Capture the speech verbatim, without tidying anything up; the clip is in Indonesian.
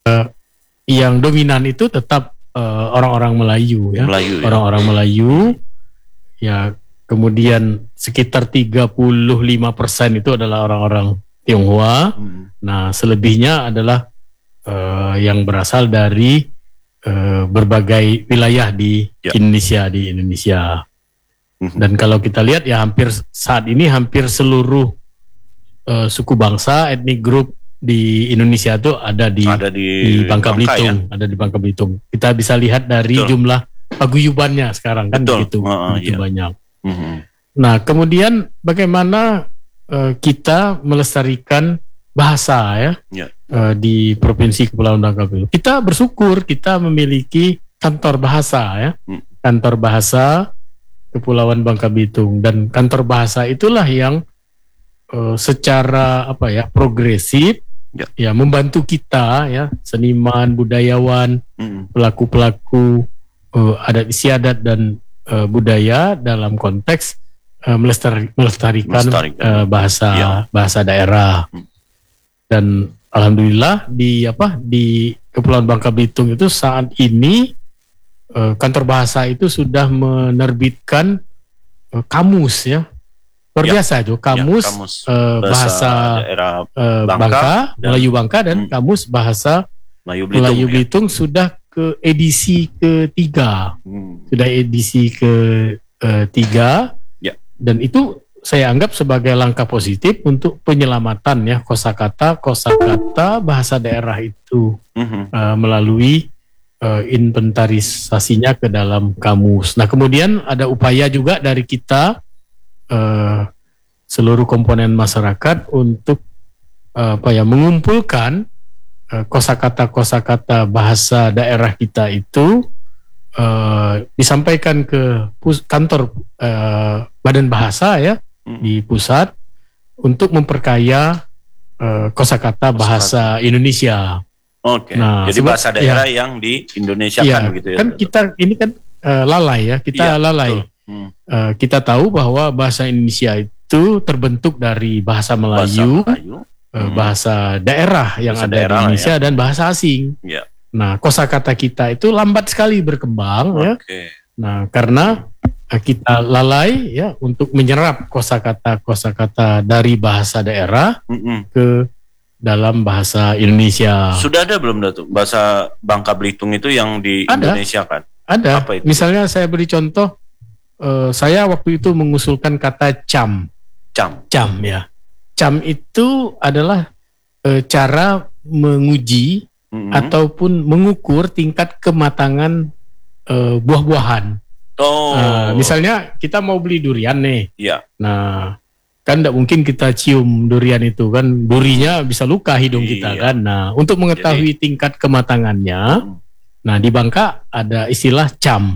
yang dominan itu tetap uh, orang-orang Melayu ya. Melayu, ya. Orang-orang Melayu ya, kemudian sekitar tiga puluh lima persen itu adalah orang-orang Tionghoa. Hmm. Nah, selebihnya adalah uh, yang berasal dari uh, berbagai wilayah di ya. Indonesia di Indonesia. Hmm. Dan kalau kita lihat ya, hampir saat ini hampir seluruh uh, suku bangsa, etnik grup di Indonesia itu ada di, ada di, di Bangka, Bangka Belitung, ya? Ada di Bangka Belitung. Kita bisa lihat dari Betul. jumlah paguyubannya sekarang kan Betul. begitu, uh, begitu iya. banyak. Uh-huh. Nah, kemudian bagaimana uh, kita melestarikan bahasa ya, ya. Uh, di Provinsi Kepulauan Bangka Belitung? Kita bersyukur kita memiliki kantor bahasa ya, hmm. kantor bahasa Kepulauan Bangka Belitung, dan kantor bahasa itulah yang uh, secara apa ya progresif ya. ya membantu kita ya, seniman, budayawan, hmm. pelaku-pelaku uh, adat istiadat dan uh, budaya dalam konteks uh, melestari, melestarikan, melestarikan. Uh, bahasa ya. bahasa daerah. Hmm. Dan alhamdulillah di apa di Kepulauan Bangka Belitung itu saat ini uh, kantor bahasa itu sudah menerbitkan uh, kamus ya. Luar biasa itu kamus, ya, kamus uh, bahasa, bahasa daerah uh, Bangka, Bangka dan, Melayu Bangka dan hmm. kamus bahasa Melayu Belitung, Melayu Belitung ya. Sudah ke edisi ketiga, hmm. sudah edisi ketiga, ya. Dan itu saya anggap sebagai langkah positif untuk penyelamatan ya kosakata kosakata bahasa daerah itu hmm. uh, melalui uh, inventarisasinya ke dalam kamus. Nah, kemudian ada upaya juga dari kita. Uh, seluruh komponen masyarakat untuk uh, apa ya mengumpulkan uh, kosakata-kosakata bahasa daerah kita itu uh, disampaikan ke pus- kantor uh, badan bahasa ya hmm. di pusat untuk memperkaya uh, kosakata bahasa Indonesia. Oke. Okay. Nah, jadi sebab, bahasa daerah ya, yang di Indonesia ya, kan gitu ya. Kan kita ini kan uh, lalai ya, kita ya, lalai. Hmm. Uh, kita tahu bahwa bahasa Indonesia itu terbentuk dari bahasa Melayu, bahasa, Melayu. Uh, hmm. bahasa daerah yang bahasa ada daerah, di Indonesia ya. Dan bahasa asing. Ya. Nah, kosakata kita itu lambat sekali berkembang, okay. ya. Nah, karena uh, kita lalai ya untuk menyerap kosakata-kosakata dari bahasa daerah hmm. ke dalam bahasa Indonesia. Sudah ada belum Datuk bahasa Bangka Belitung itu yang di ada. Indonesia kan? Ada. Apa itu? Misalnya saya beri contoh. Uh, saya waktu itu mengusulkan kata cam, cam, cam ya, cam itu adalah uh, cara menguji mm-hmm. ataupun mengukur tingkat kematangan uh, buah-buahan. Oh, uh, misalnya kita mau beli durian nih, ya. Nah kan tidak mungkin kita cium durian itu kan, durinya bisa luka hidung iya. kita kan. Nah untuk mengetahui Jadi, tingkat kematangannya, mm. nah di Bangka ada istilah cam.